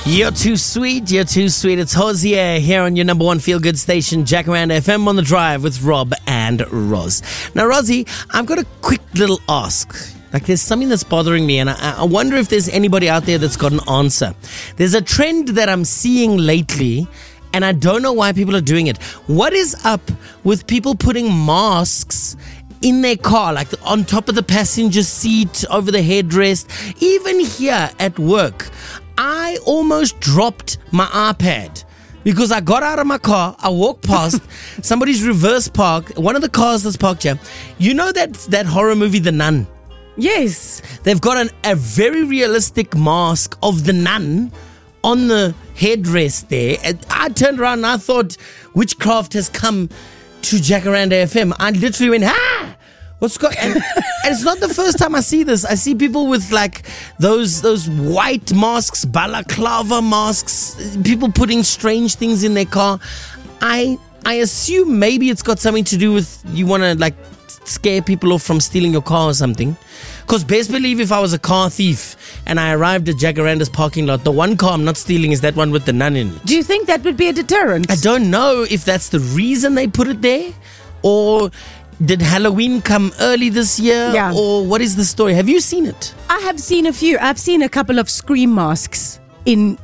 You're too sweet, you're too sweet. It's Hosier here on your number one feel-good station, Jacaranda FM on the Drive with Rob and Roz. Now, Rosie, I've got a quick little ask. Like, there's something that's bothering me, and I wonder if there's anybody out there that's got an answer. There's a trend that I'm seeing lately, and I don't know why people are doing it. What is up with people putting masks in their car, like on top of the passenger seat, over the headrest, even here at work? I almost dropped my iPad because I got out of my car, I walked past somebody's reverse park, one of the cars that's parked here. You know that horror movie, The Nun? Yes. They've got a very realistic mask of the nun on the headrest there. And I turned around and I thought, witchcraft has come to Jacaranda FM. I literally went, what's going on? And it's not the first time I see this. I see people with like those white masks, balaclava masks, people putting strange things in their car. I assume maybe it's got something to do with you want to like scare people off from stealing your car or something. Because best believe if I was a car thief and I arrived at Jacaranda's parking lot, the one car I'm not stealing is that one with the nun in it. Do you think that would be a deterrent? I don't know if that's the reason they put it there, or did Halloween come early this year? Yeah. Or what is the story? Have you seen it? I have seen a few. I've seen a couple of scream masks in